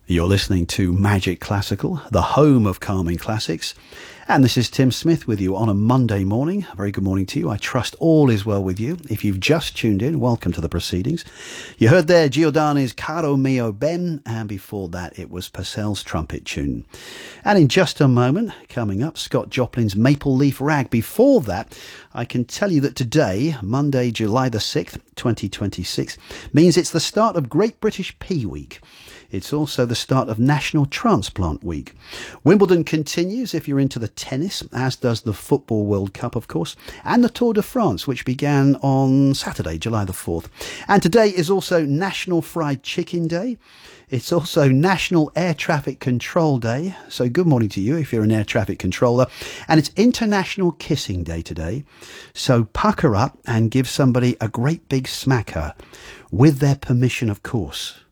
You're listening to Magic Classical, the home of calming classics. And this is Tim Smith with you on a Monday morning. A very good morning to you. I trust all is well with you. If you've just tuned in, welcome to the proceedings. You heard there Giordani's Caro Mio Ben, and before that it was Purcell's trumpet tune. And in just a moment, coming up, Scott Joplin's Maple Leaf Rag. Before that, I can tell you that today, Monday, July the 6th, 2026, means it's the start of Great British Pea Week. It's also the start of National Transplant Week. Wimbledon continues if you're into the tennis, as does the Football World Cup, of course, and the Tour de France, which began on Saturday, July the 4th. And today is also National Fried Chicken Day. It's also National Air Traffic Control Day. So good morning to you if you're an air traffic controller. And it's International Kissing Day today. So pucker up and give somebody a great big smacker, with their permission, of course.